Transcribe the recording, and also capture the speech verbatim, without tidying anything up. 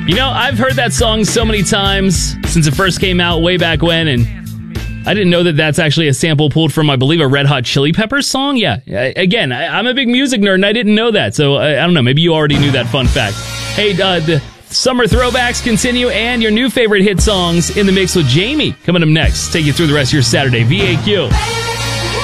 You know, I've heard that song so many times since it first came out way back when, and I didn't know that that's actually a sample pulled from, I believe, a Red Hot Chili Peppers song. Yeah, again, I, I'm a big music nerd, and I didn't know that, so I, I don't know. Maybe you already knew that fun fact. Hey, uh, the summer throwbacks continue, and your new favorite hit songs in the mix with Jamie coming up next. Take you through the rest of your Saturday. V A Q.